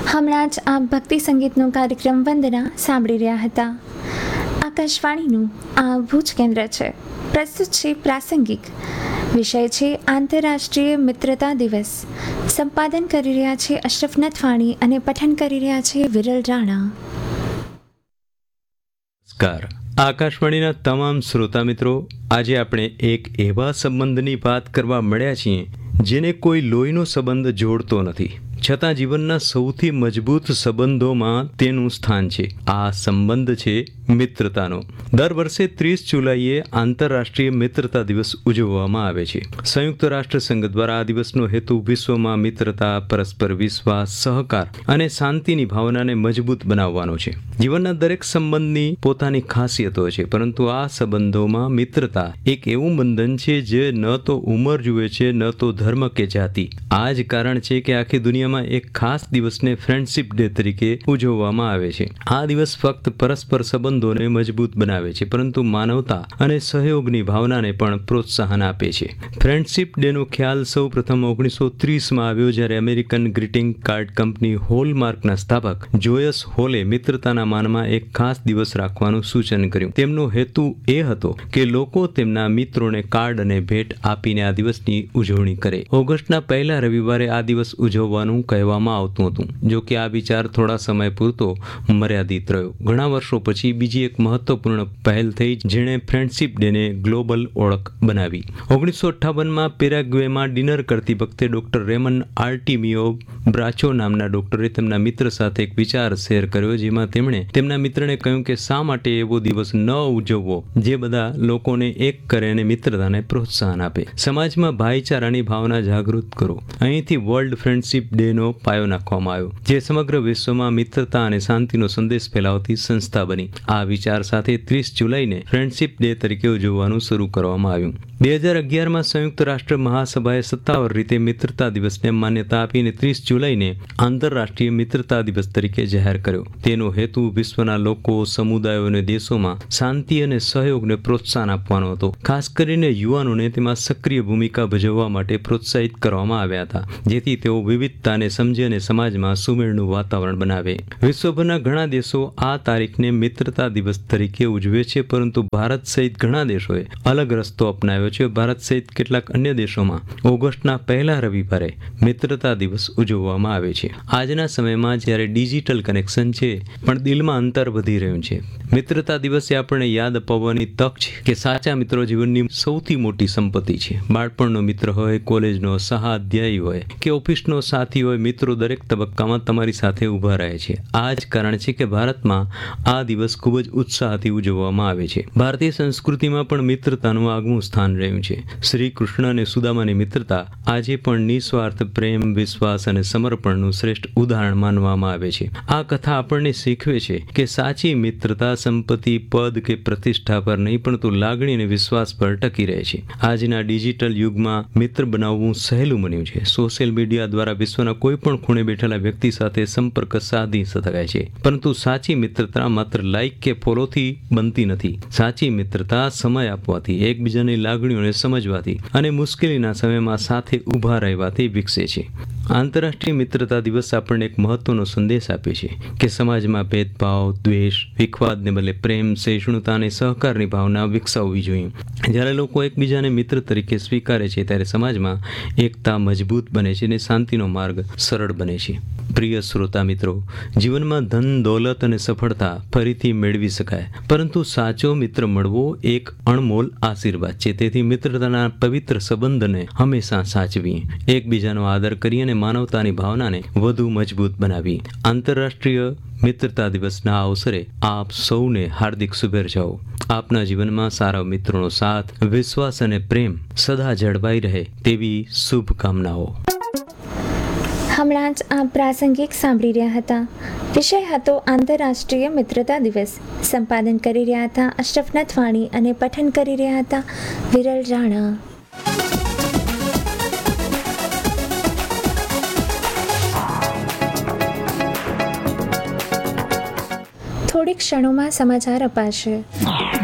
હમણાં જ આપ ભક્તિ સંગીતનો કાર્યક્રમ વંદના સાંભળી રહ્યા હતા. આકાશવાણીનું આ ભુજ કેન્દ્ર છે. પ્રસ્તુત છે પ્રાસંગિક. વિષય છે આંતરરાષ્ટ્રીય મિત્રતા દિવસ. સંપાદન કરી રહ્યા છે અશરફ નથવાણી અને પઠન કરી રહ્યા છે વિરલ રાણા. નમસ્કાર. આકાશવાણીના તમામ શ્રોતા મિત્રો, આજે આપણે એક એવા સંબંધની વાત કરવા મળ્યા છીએ જેને કોઈ લોહીનો સંબંધ જોડતો નથી, છતાં જીવનના સૌથી મજબૂત સંબંધોમાં તેનું સ્થાન છે. આ સંબંધ છે મિત્રતાનો. દર વર્ષે 30 જુલાઈએ આંતરરાષ્ટ્રીય મિત્રતા દિવસ ઉજવવામાં આવે છે. સંયુક્ત રાષ્ટ્ર સંઘ દ્વારા આ દિવસનો હેતુ વિશ્વમાં મિત્રતા, પરસ્પર વિશ્વાસ, સહકાર અને શાંતિની ભાવનાને મજબૂત બનાવવાનો છે. જીવનના દરેક સંબંધની પોતાની ખાસિયતો છે, પરંતુ આ સંબંધોમાં મિત્રતા એક એવું બંધન છે જે ન તો ઉંમર જુએ છે, ન તો ધર્મ કે જાતિ. આ જ કારણ છે કે આખી દુનિયામાં એક ખાસ દિવસને ફ્રેન્ડશિપ ડે તરીકે ઉજવવામાં આવે છે. આ દિવસ ફક્ત પરસ્પર સંબંધોને મજબૂત બનાવે છે, પરંતુ માનવતા અને સહયોગની ભાવનાને પણ પ્રોત્સાહન આપે છે. ફ્રેન્ડશિપ ડેનો ખ્યાલ સૌ પ્રથમ 1930માં આવ્યો, જ્યારે અમેરિકન ગ્રીટિંગ કાર્ડ કંપની હોલમાર્કના સ્થાપક જોયસ હોલે મિત્રતાના માનમાં એક ખાસ દિવસ રાખવાનું સૂચન કર્યું. તેમનો હેતુ એ હતો કે લોકો તેમના મિત્રોને કાર્ડ અને ભેટ આપીને આ દિવસની ઉજવણી કરે. ઓગસ્ટના પહેલા રવિવારે આ દિવસ ઉજવવાનું કહેવામાં આવતું હતું. જો કે આ વિચાર થોડા સમય પૂરતો મર્યાદિત રહ્યો. ઘણા વર્ષો પછી બીજી એક મહત્વપૂર્ણ પહેલ થઈ, જેણે ફ્રેન્ડશિપ ડેને ગ્લોબલ ઓળખ બનાવી. 1958માં પેરાગ્વેમાં ડિનર કરતી વખતે ડોક્ટર રેમન આર્ટિમિયો બ્રાચો નામના ડોક્ટરે તેમના મિત્ર સાથે એક વિચાર શેર કર્યો, જેમાં તેમણે તેમના મિત્રને કહ્યું કે શા માટે એવો દિવસ ન ઉજવવો જે બધા લોકોને એક કરે અને મિત્રતાને પ્રોત્સાહન આપે. સમાજમાં ભાઈચારાની ભાવના જાગૃત કરો. અહીંથી વર્લ્ડ ફ્રેન્ડશિપ ડેનો પાયો નાખવામાં આવ્યો, જે સમગ્ર વિશ્વમાં મિત્રતા અને શાંતિનો સંદેશ ફેલાવતી સંસ્થા બની. આ વિચાર સાથે 30 જુલાઈને ફ્રેન્ડશિપ ડે તરીકે ઉજવવાનું શરૂ કરવામાં આવ્યું. 2011માં સંયુક્ત રાષ્ટ્ર મહાસભાએ સત્તાવાર રીતે મિત્રતા દિવસને માન્યતા આપીને 30 જુલાઈને આંતરરાષ્ટ્રીય મિત્રતા દિવસ તરીકે જાહેર કર્યો. તેનો હેતુ વિશ્વના લોકો, સમુદાયો અને દેશોમાં શાંતિ અને સહયોગને પ્રોત્સાહન આપવાનો હતો. ખાસ કરીને યુવાનોને તેમાં સક્રિય ભૂમિકા ભજવવા માટે પ્રોત્સાહિત કરવામાં આવ્યા હતા, જેથી તેઓ વિવિધતાને સમજે અને સમાજમાં સુમેળનું વાતાવરણ બનાવે. વિશ્વભરના ઘણા દેશો આ તારીખને મિત્રતા દિવસ તરીકે ઉજવે છે, પરંતુ ભારત સહિત ઘણા દેશોએ અલગ રસ્તો અપનાવ્યો છે. ભારત સહિત કેટલાક અન્ય દેશોમાં ઓગસ્ટના પહેલા રવિવારે મિત્રતા દિવસ ઉજવવામાં આવે છે. આજના સમયમાં જ્યારે ડિજિટલ કનેક્શન છે, પણ દિલમાં અંતર વધી રહ્યું છે, મિત્રતા દિવસે આપણને યાદ અપાવવાની તક છે કે સાચા મિત્રો જીવનની સૌથી મોટી સંપત્તિ છે. બાળપણનો મિત્ર હોય, કોલેજનો સહાધ્યાયી હોય કે ઓફિસનો સાથી હોય, મિત્રો દરેક તબક્કામાં તમારી સાથે ઊભા રહે છે. આ જ કારણ છે કે ભારતમાં આ દિવસ ખૂબ જ ઉત્સાહથી ઉજવવામાં આવે છે. ભારતીય સંસ્કૃતિમાં પણ મિત્રતાનું આગવું સ્થાન રહ્યું છે. શ્રી કૃષ્ણ અને સુદામાની મિત્રતા આજે પણ નિસ્વાર્થ પ્રેમ, વિશ્વાસ અને સમર્પણનું શ્રેષ્ઠ ઉદાહરણ માનવામાં આવે છે. આ કથા આપણને શીખવે છે કે સાચી મિત્રતા સંપત્તિ, પદ કે પ્રતિષ્ઠા પર નહીં, પરંતુ લાગણી અને વિશ્વાસ પર ટકી રહે છે. આજના ડિજિટલ યુગમાં મિત્ર બનાવવું સહેલું બન્યું છે. સોશિયલ મીડિયા દ્વારા વિશ્વના કોઈ પણ ખૂણે બેઠેલા વ્યક્તિ સાથે સંપર્ક સાધી શકાય છે, પરંતુ સાચી મિત્રતા માત્ર લાઈક કે ફોલોથી બનતી નથી. સાચી મિત્રતા સમય આપવાથી, એકબીજાની લાગણીઓને સમજવાથી અને મુશ્કેલીના સમયમાં સાથે ઊભા રહેવાથી વિકસે છે. આંતરરાષ્ટ્રીય મિત્રતા દિવસ આપણને એક મહત્વનો સંદેશ આપે છે કે સમાજમાં ભેદભાવ, દ્વેષ, વિખવાદને બદલે પ્રેમ, સહિષ્ણુતા અને સહકારની ભાવના વિકસાવવી જોઈએ. જ્યારે લોકો એકબીજાને મિત્ર તરીકે સ્વીકારે છે, ત્યારે સમાજમાં એકતા મજબૂત બને છે અને શાંતિનો માર્ગ સરળ બને છે. પ્રિય શ્રોતા મિત્રો, જીવનમાં ધન, દોલત અને સફળતા ફરીથી મેળવી શકાય, પરંતુ સાચો મિત્ર મળવો એક અણમોલ આશીર્વાદ છે. તેથી મિત્રતાના પવિત્ર સંબંધને હંમેશા સાચવી, એકબીજાનો આદર કરી અને માનવતાની ભાવનાને વધુ મજબૂત બનાવી. આંતરરાષ્ટ્રીય મિત્રતા દિવસના અવસરે આપ સૌને હાર્દિક શુભેચ્છાઓ. આપના જીવનમાં સારા મિત્રોનો સાથ, વિશ્વાસ અને પ્રેમ સદા જળવાઈ રહે તેવી શુભકામનાઓ. હમણાં જ આ પ્રાસંગિક સાંભળી રહ્યા હતા. વિષય હતો આંતરરાષ્ટ્રીય મિત્રતા દિવસ. સંપાદન કરી રહ્યા હતા અશરફ નથવાણી અને પઠન કરી રહ્યા હતા વિરલ રાણા. થોડીક ક્ષણોમાં સમાચાર અપાશે.